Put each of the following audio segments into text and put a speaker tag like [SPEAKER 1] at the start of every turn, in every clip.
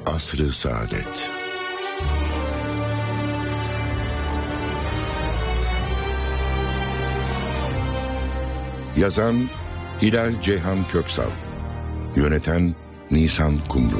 [SPEAKER 1] Asr-ı Saadet. Yazan Hilal Ceyhan Köksal. Yöneten Nisan Kumru.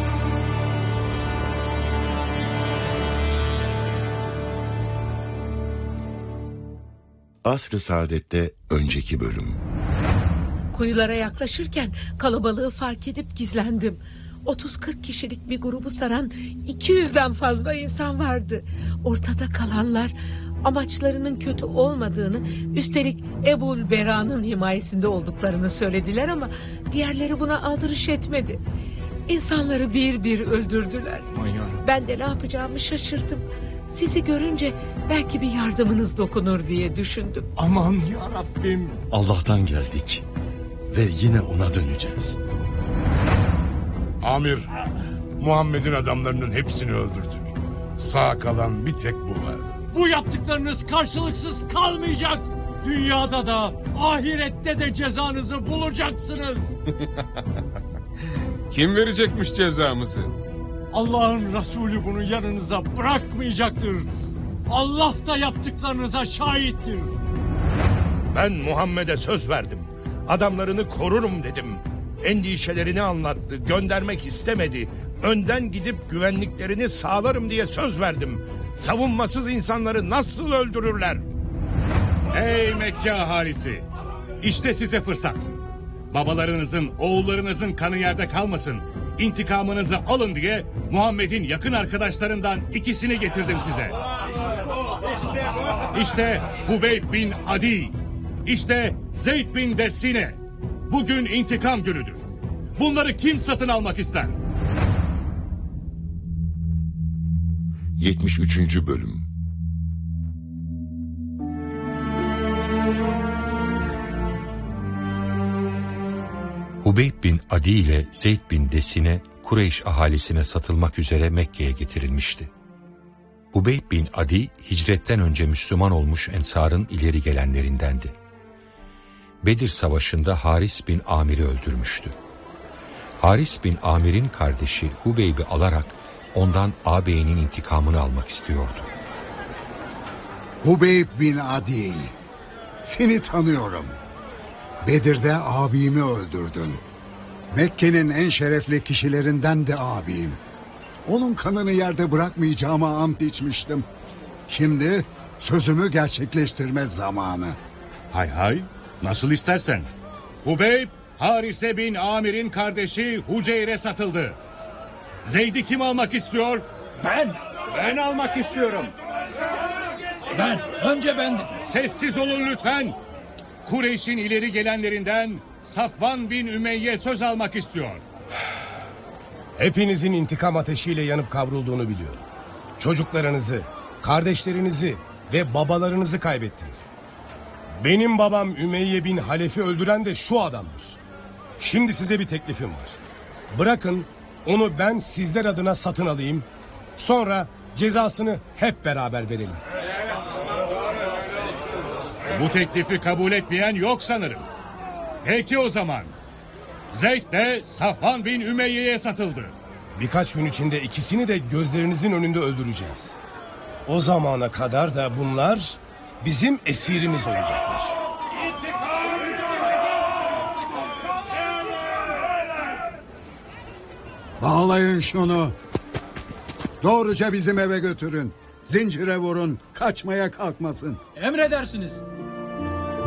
[SPEAKER 1] Asr-ı Saadet'te önceki bölüm.
[SPEAKER 2] Kuyulara yaklaşırken kalabalığı fark edip gizlendim. 30-40 kişilik bir grubu saran 200'den fazla insan vardı. Ortada kalanlar amaçlarının kötü olmadığını, üstelik Ebul Bera'nın himayesinde olduklarını söylediler ama diğerleri buna aldırış etmedi. İnsanları bir bir öldürdüler. Ben de ne yapacağımı şaşırdım. Sizi görünce belki bir yardımınız dokunur diye düşündüm.
[SPEAKER 3] Aman ya Rabbim.
[SPEAKER 4] Allah'tan geldik ve yine ona döneceğiz.
[SPEAKER 5] Amir, Muhammed'in adamlarının hepsini öldürdük. Sağ kalan bir tek bu var.
[SPEAKER 3] Bu yaptıklarınız karşılıksız kalmayacak. Dünyada da ahirette de cezanızı bulacaksınız.
[SPEAKER 6] Kim verecekmiş cezamızı?
[SPEAKER 3] Allah'ın Resulü bunu yanınıza bırakmayacaktır. Allah da yaptıklarınıza şahittir.
[SPEAKER 5] Ben Muhammed'e söz verdim. Adamlarını korurum dedim. Endişelerini anlattı, göndermek istemedi. Önden gidip güvenliklerini sağlarım diye söz verdim. Savunmasız insanları nasıl öldürürler?
[SPEAKER 7] Ey Mekke ahalisi! İşte size fırsat. Babalarınızın, oğullarınızın kanı yerde kalmasın. İntikamınızı alın diye Muhammed'in yakın arkadaşlarından ikisini getirdim size. İşte Hubeyb bin Adi. İşte Zeyd bin Dessine. Bugün intikam günüdür. Bunları kim satın almak ister?
[SPEAKER 1] 73. Bölüm.
[SPEAKER 8] Hubeyb bin Adi ile Zeyd bin Desine Kureyş ahalisine satılmak üzere Mekke'ye getirilmişti. Hubeyb bin Adi hicretten önce Müslüman olmuş Ensar'ın ileri gelenlerindendi. Bedir Savaşı'nda Haris bin Amir'i öldürmüştü. Haris bin Amir'in kardeşi Hubeyb'i alarak ondan ağabeyinin intikamını almak istiyordu.
[SPEAKER 9] Hubeyb bin Adi, seni tanıyorum. Bedir'de abimi öldürdün. Mekke'nin en şerefli kişilerinden de abim. Onun kanını yerde bırakmayacağıma ant içmiştim. Şimdi sözümü gerçekleştirme zamanı.
[SPEAKER 7] Hay hay, nasıl istersen. Hubeyb, Harise bin Amir'in kardeşi Huceyr'e satıldı. Zeyd'i kim almak istiyor? Ben almak istiyorum.
[SPEAKER 3] Önce ben dedim.
[SPEAKER 7] Sessiz olun lütfen. Kureyş'in ileri gelenlerinden Safvan bin Ümeyye söz almak istiyor.
[SPEAKER 10] Hepinizin intikam ateşiyle yanıp kavrulduğunu biliyorum. Çocuklarınızı, kardeşlerinizi ve babalarınızı kaybettiniz. Benim babam Ümeyye bin Halef'i öldüren de şu adamdır. Şimdi size bir teklifim var. Bırakın onu ben sizler adına satın alayım. Sonra cezasını hep beraber verelim.
[SPEAKER 7] Bu teklifi kabul etmeyen yok sanırım. Peki o zaman. Zeyd de Safvan bin Ümeyye'ye satıldı.
[SPEAKER 10] Birkaç gün içinde ikisini de gözlerinizin önünde öldüreceğiz. O zamana kadar da bunlar bizim esirimiz olacaklar.
[SPEAKER 9] Bağlayın şunu. Doğruca bizim eve götürün. Zincire vurun, kaçmaya kalkmasın.
[SPEAKER 3] Emredersiniz.